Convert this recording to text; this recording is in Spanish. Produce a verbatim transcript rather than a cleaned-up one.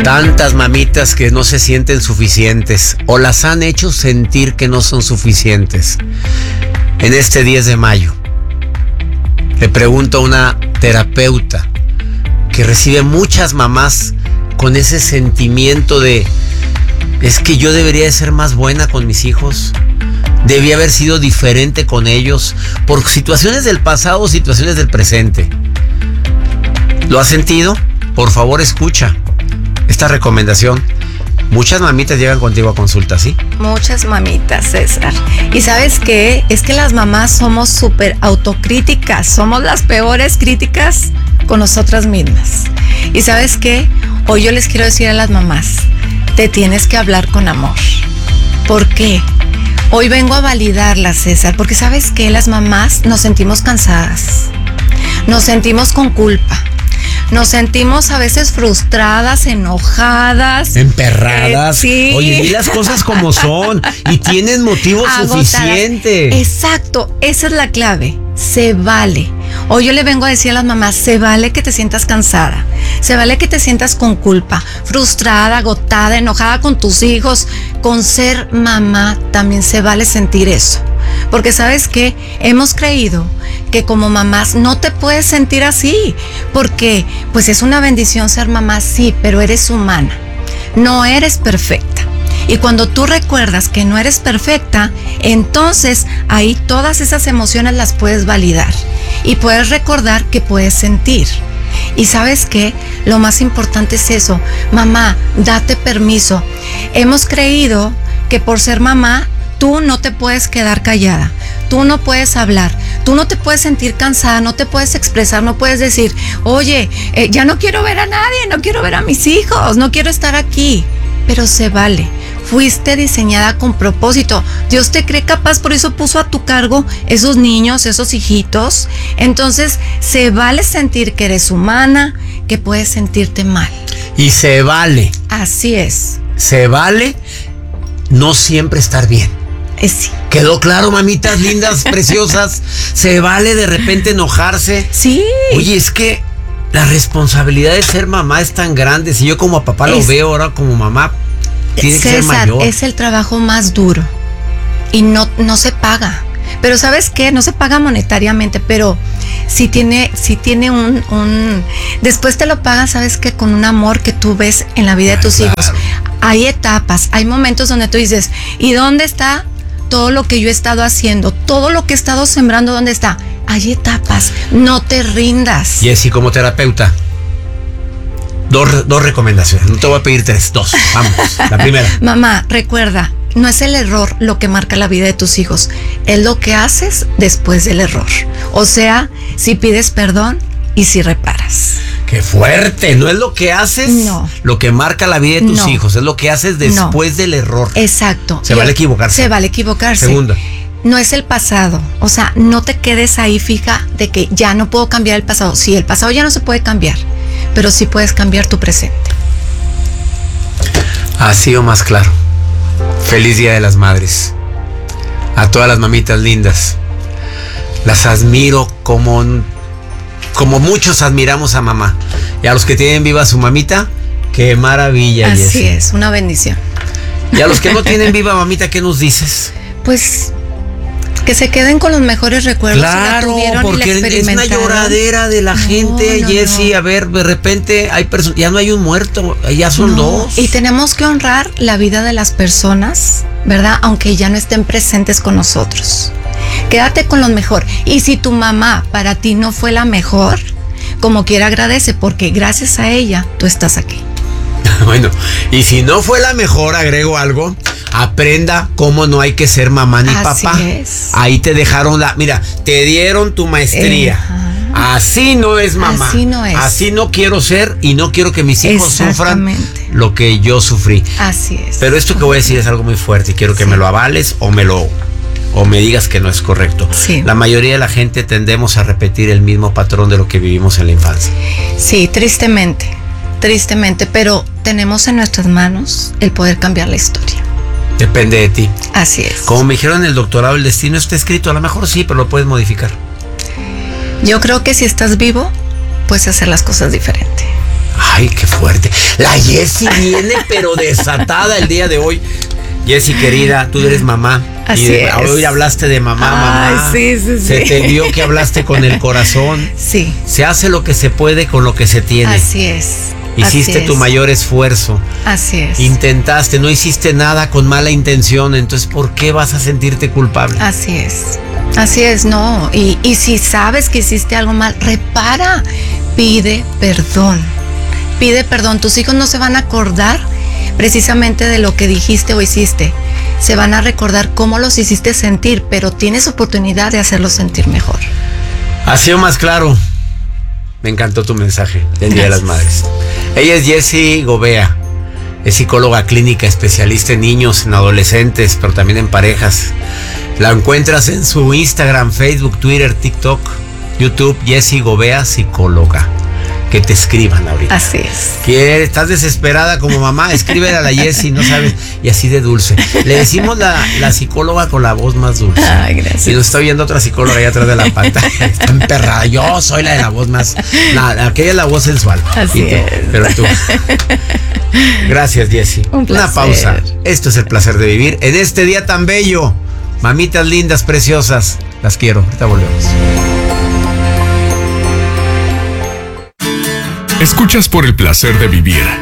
Tantas mamitas que no se sienten suficientes o las han hecho sentir que no son suficientes. En este diez de mayo, le pregunto a una terapeuta que recibe muchas mamás con ese sentimiento de: es que yo debería de ser más buena con mis hijos, debía haber sido diferente con ellos, por situaciones del pasado o situaciones del presente. ¿Lo has sentido? Por favor, escucha esta recomendación. Muchas mamitas llegan contigo a consulta, ¿sí? Muchas mamitas, César. ¿Y sabes qué? Es que las mamás somos súper autocríticas. Somos las peores críticas con nosotras mismas. ¿Y sabes qué? Hoy yo les quiero decir a las mamás: te tienes que hablar con amor. ¿Por qué? Hoy vengo a validarla, César, porque ¿sabes qué? Las mamás nos sentimos cansadas. Nos sentimos con culpa. Nos sentimos a veces frustradas, enojadas, emperradas. Eh, sí. Oye, di las cosas como son y tienen motivo suficiente. Exacto, esa es la clave. Se vale. Hoy yo le vengo a decir a las mamás: se vale que te sientas cansada, se vale que te sientas con culpa, frustrada, agotada, enojada con tus hijos. Con ser mamá también se vale sentir eso. Porque ¿sabes qué? Hemos creído que como mamás no te puedes sentir así, porque pues es una bendición ser mamá, sí, pero eres humana, no eres perfecta. Y cuando tú recuerdas que no eres perfecta, entonces ahí todas esas emociones las puedes validar y puedes recordar que puedes sentir. Y ¿sabes qué? Lo más importante es eso: mamá, date permiso. Hemos creído que por ser mamá tú no te puedes quedar callada, tú no puedes hablar, tú no te puedes sentir cansada, no te puedes expresar, no puedes decir: oye, eh, ya no quiero ver a nadie, no quiero ver a mis hijos, no quiero estar aquí. Pero se vale, fuiste diseñada con propósito. Dios te cree capaz, por eso puso a tu cargo esos niños, esos hijitos. Entonces se vale sentir que eres humana, que puedes sentirte mal. Y se vale. Así es. Se vale no siempre estar bien. Sí. ¿Quedó claro, mamitas lindas, preciosas? Se vale de repente enojarse. Sí. Oye, es que la responsabilidad de ser mamá es tan grande. Si yo como papá lo es, veo, ahora como mamá tiene César, que ser mayor. Es el trabajo más duro y no, no se paga. Pero ¿sabes qué? No se paga monetariamente, pero sí tiene, sí tiene un, un... Después te lo pagan, ¿sabes qué? Con un amor que tú ves en la vida de tus claro. hijos. Hay etapas, hay momentos donde tú dices: ¿y dónde está todo lo que yo he estado haciendo? Todo lo que he estado sembrando, ¿dónde está? Hay etapas, no te rindas. Jessy, como terapeuta, dos, dos recomendaciones. No te voy a pedir tres, dos. Vamos, la primera. Mamá, recuerda, no es el error lo que marca la vida de tus hijos, es lo que haces después del error. O sea, si pides perdón y si reparas. ¡Qué fuerte! No es lo que haces, no. lo que marca la vida de tus no. hijos, es lo que haces después no. del error. Exacto. Se y vale equivocarse. Se vale equivocarse. Segunda. No es el pasado, o sea, no te quedes ahí fija de que ya no puedo cambiar el pasado. Sí, el pasado ya no se puede cambiar, pero sí puedes cambiar tu presente. Así o más claro. Feliz Día de las Madres. A todas las mamitas lindas. Las admiro como, como muchos admiramos a mamá. Y a los que tienen viva a su mamita, qué maravilla. Así Jessy. es, una bendición. Y a los que no tienen viva mamita, ¿qué nos dices? Pues que se queden con los mejores recuerdos. Claro, si la porque y la es una lloradera de la no, gente, no, Jessy. No. A ver, de repente hay personas, ya no hay un muerto, ya son no. dos. Y tenemos que honrar la vida de las personas, ¿verdad? Aunque ya no estén presentes con nosotros. Quédate con lo mejor. Y si tu mamá para ti no fue la mejor, como quiera agradece, porque gracias a ella tú estás aquí. Bueno, y si no fue la mejor, agrego algo: aprenda cómo no hay que ser mamá ni Así papá. Es. Ahí te dejaron la, mira, te dieron tu maestría. Eh, Así no es mamá. Así no es. Así no quiero ser y no quiero que mis hijos sufran lo que yo sufrí. Así es. Pero esto que voy a decir es algo muy fuerte y quiero que sí. me lo avales o me lo o me digas que no es correcto. Sí. La mayoría de la gente tendemos a repetir el mismo patrón de lo que vivimos en la infancia. Sí, tristemente. Tristemente, pero tenemos en nuestras manos el poder cambiar la historia. Depende de ti. Así es. Como me dijeron en el doctorado, el destino está escrito. A lo mejor sí, pero lo puedes modificar. Yo creo que si estás vivo, puedes hacer las cosas diferente. Ay, qué fuerte. La Jessie viene pero desatada el día de hoy. Jessie, querida, tú eres mamá. Así y de, es. Hoy hablaste de mamá, mamá. Ay, sí, sí, sí. Se te vio que hablaste con el corazón. Sí. Se hace lo que se puede con lo que se tiene. Así es. Hiciste Así tu es. mayor esfuerzo. Así es. Intentaste, no hiciste nada con mala intención. Entonces, ¿por qué vas a sentirte culpable? Así es. Así es, no. Y, y si sabes que hiciste algo mal, repara. Pide perdón. Pide perdón. Tus hijos no se van a acordar precisamente de lo que dijiste o hiciste. Se van a recordar cómo los hiciste sentir, pero tienes oportunidad de hacerlos sentir mejor. Ha sido más claro. Me encantó tu mensaje del Día de las Madres. Ella es Jessie Gobea. Es psicóloga clínica, especialista en niños, en adolescentes, pero también en parejas. La encuentras en su Instagram, Facebook, Twitter, TikTok, YouTube, Jessie Gobea, psicóloga. Que te escriban ahorita. Así es. Que estás desesperada como mamá, escríbele a la Jessie, no sabes, y así de dulce. Le decimos la, la psicóloga con la voz más dulce. Ay, gracias. Y nos está oyendo otra psicóloga ahí atrás de la pantalla. Está emperrada. Yo soy la de la voz más. La, aquella es la voz sensual. Así tú, es. Pero tú. Gracias, Jessie. Un placer. Una pausa. Esto es el placer de vivir en este día tan bello. Mamitas lindas, preciosas. Las quiero. Ahorita volvemos. Escuchas por el placer de vivir